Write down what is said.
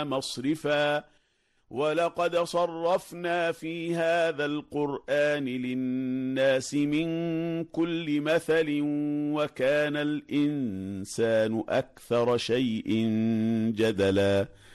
مصرفا ولقد صرفنا في هذا القرآن للناس من كل مثل وكان الإنسان أكثر شيء جدلا